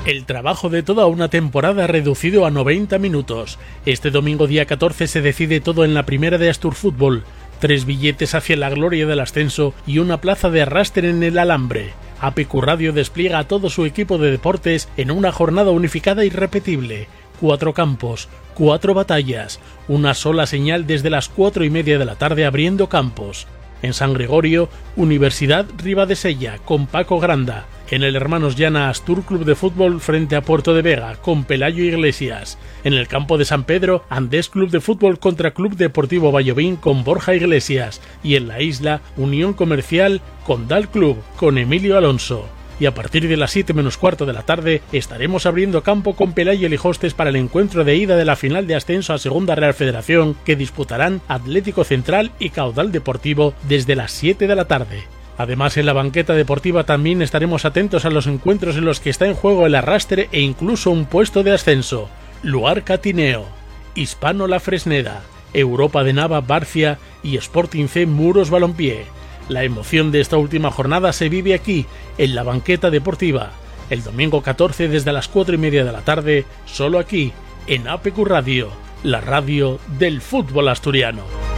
El trabajo de toda una temporada reducido a 90 minutos. Este domingo día 14 se decide todo en la primera de Astur Fútbol. 3 billetes hacia la gloria del ascenso y una plaza de arrastre en el alambre. APQ Radio despliega a todo su equipo de deportes en una jornada unificada e irrepetible. 4 campos, 4 batallas, una sola señal desde las 4:30 de la tarde abriendo campos. En San Gregorio, Universidad Ribadesella con Paco Granda. En el Hermanos Llana, Astur Club de Fútbol frente a Puerto de Vega con Pelayo Iglesias. En el campo de San Pedro, Andés Club de Fútbol contra Club Deportivo Vallovín con Borja Iglesias. Y en la isla, Unión Comercial Condal Club con Emilio Alonso. Y a partir de las 7:15 de la tarde estaremos abriendo campo con Pelayo Lijostes para el encuentro de ida de la final de ascenso a Segunda Real Federación que disputarán Atlético Central y Caudal Deportivo desde las 7 de la tarde. Además, en la banqueta deportiva también estaremos atentos a los encuentros en los que está en juego el arrastre e incluso un puesto de ascenso. Luarca Tineo, Hispano La Fresneda, Europa de Nava Barcia y Sporting C Muros Balompié. La emoción de esta última jornada se vive aquí, en la banqueta deportiva, el domingo 14 desde las 4:30 de la tarde, solo aquí, en APQ Radio, la radio del fútbol asturiano.